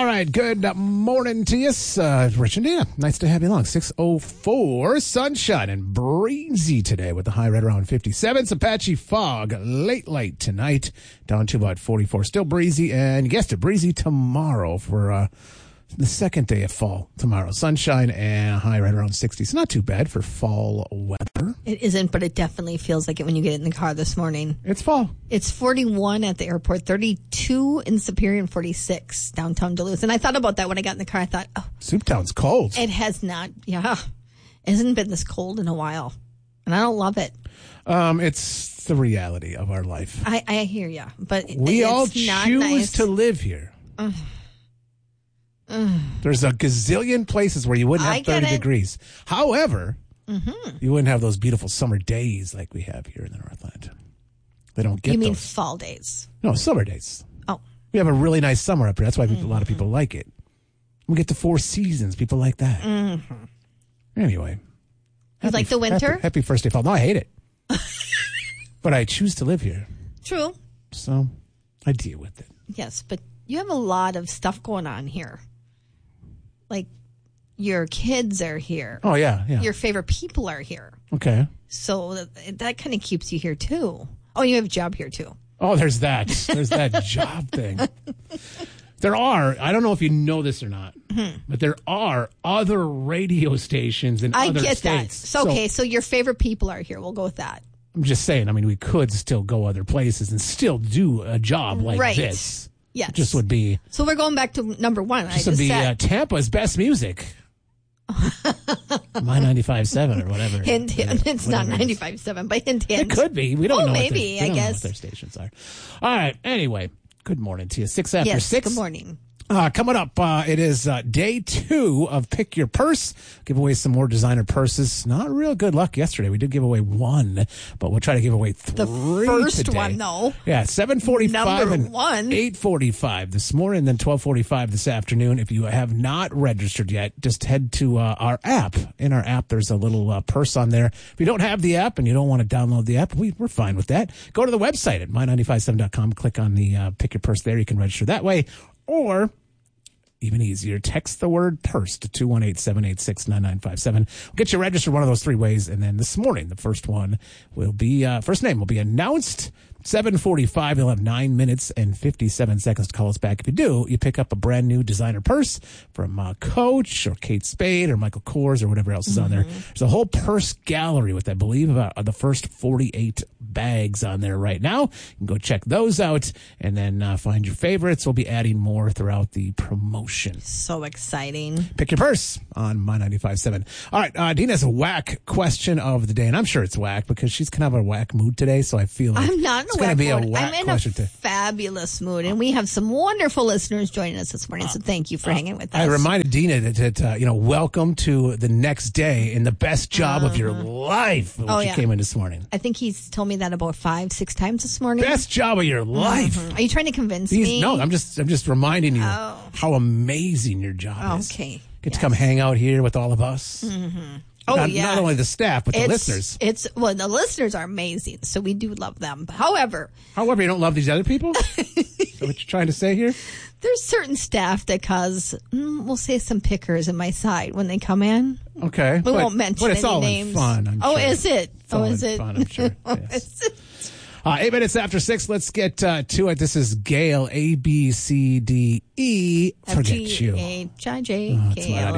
right, good morning to you. Rich and Dina, nice to have you along. 6:04, sunshine and breezy today with the high right around 57. Some patchy fog late tonight, down to about 44. Still breezy, and you guessed it, breezy tomorrow for the second day of fall tomorrow. Sunshine and a high right around 60. So not too bad for fall weather. It isn't, but it definitely feels like it when you get in the car this morning. It's fall. It's 41 at the airport, 32 in Superior, and 46 downtown Duluth. And I thought about that when I got in the car. I thought, oh. Souptown's cold. It has not, it hasn't been this cold in a while. And I don't love it. It's the reality of our life. I hear you, but we all it's not choose nice to live here. There's a gazillion places where you wouldn't have 30 degrees. However, you wouldn't have those beautiful summer days like we have here in the Northland. They don't get those. You mean fall days? No, summer days. Oh. We have a really nice summer up here. That's why a lot of people like it. We get to 4 seasons. People like that. Anyway. You like the winter? Happy first day of fall. No, I hate it. But I choose to live here. True. So I deal with it. Yes, but you have a lot of stuff going on here. Like, your kids are here. Oh, yeah. Your favorite people are here. Okay. So that kind of keeps you here, too. Oh, you have a job here, too. Oh, there's that. There's that job thing. There are, I don't know if you know this or not, but there are other radio stations in other states. I get that. So your favorite people are here. We'll go with that. I'm just saying, I mean, we could still go other places and still do a job like this. Yes. It just would be. So we're going back to number one. This would be Tampa's best music. My 95.7 or whatever. It's not 95.7, but hint. It could be. We don't know. Maybe, I guess. Know what their stations are. All right. Anyway, good morning to you. 6 after 6. Good morning. Coming up, it is day 2 of Pick Your Purse. Give away some more designer purses. Not real good luck yesterday. We did give away 1, but we'll try to give away 3 The first today. one, though. Yeah, 7:45 Number and 1. 8:45 this morning, then 12:45 this afternoon. If you have not registered yet, just head to our app. In our app, there's a little purse on there. If you don't have the app and you don't want to download the app, we're fine with that. Go to the website at my957.com. Click on the Pick Your Purse there. You can register that way. Or, even easier, text the word purse to 218-786-9957. We'll get you registered one of those 3 ways. And then this morning, the first one will be, first name will be announced. 7:45. You'll have 9 minutes and 57 seconds to call us back. If you do, you pick up a brand new designer purse from Coach or Kate Spade or Michael Kors or whatever else is on there. There's a whole purse gallery with, I believe, about the first 48 bags on there right now. You can go check those out and then find your favorites. We'll be adding more throughout the promotion. So exciting. Pick your purse on My 95.7. All right, Dina's a whack question of the day, and I'm sure it's whack because she's kind of a whack mood today, so I feel like I'm not it's going to be a whack I'm in question a fabulous mood, and we have some wonderful listeners joining us this morning, so thank you for hanging with us. I reminded Dina that welcome to the next day in the best job of your life when she came in this morning. I think he's told me that about 5-6 times this morning. Best job of your life. Are you trying to convince me? No, I'm just reminding you how amazing your job is. Okay. Get to come hang out here with all of us. Not only the staff, but the listeners. The listeners are amazing, so we do love them. However, you don't love these other people? Is that what you're trying to say here? There's certain staff that cause, we'll say, some pickers in my side when they come in. Okay. We won't mention any names. But it's all in fun, I'm sure. Is it? Is it? Fun, I'm sure. Yes. 8 minutes after 6. Let's get to it. This is Gail, ABCDE. Forget you. FGHIJKL.